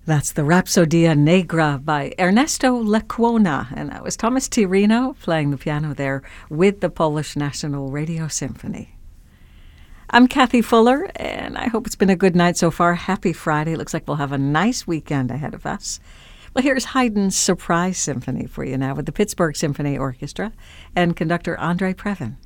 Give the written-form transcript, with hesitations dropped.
That's the Rapsodia Negra by Ernesto Lecuona, and that was Thomas Tirino playing the piano there with the Polish National Radio Symphony. I'm Kathy Fuller, and I hope it's been a good night so far. Happy Friday. Looks like we'll have a nice weekend ahead of us. Well, here's Haydn's Surprise Symphony for you now with the Pittsburgh Symphony Orchestra and conductor Andre Previn.